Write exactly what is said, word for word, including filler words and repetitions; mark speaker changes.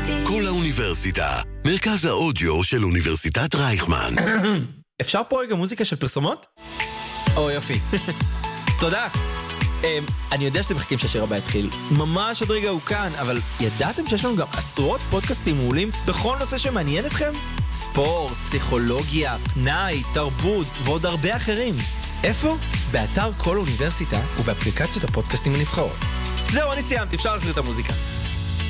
Speaker 1: כל האוניברסיטה, מרכז האודיו של אוניברסיטת רייכמן.
Speaker 2: אפשר פה רגע מוזיקה של פרסומות? או יופי. תודה. אני יודע שאתם מחכים שהשיר הבא יתחיל. ממש עוד רגע הוא כאן, אבל ידעתם שיש לנו גם עשרות פודקאסטים מעולים בכל נושא שמעניין אתכם? ספורט, פסיכולוגיה, פנאי, תרבות ועוד הרבה אחרים. איפה? באתר כל אוניברסיטה ובאפליקציות הפודקאסטים הנבחרות. זהו, אני סיימתי, אפשר להחזיר את המוזיקה.